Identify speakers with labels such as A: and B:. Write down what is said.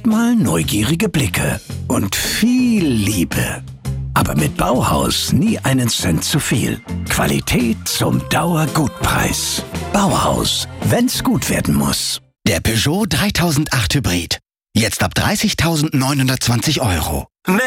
A: Manchmal neugierige Blicke und viel Liebe. Aber mit Bauhaus nie einen Cent zu viel. Qualität zum Dauergutpreis. Bauhaus, wenn's gut werden muss.
B: Der Peugeot 3008 Hybrid. Jetzt ab 30.920 €.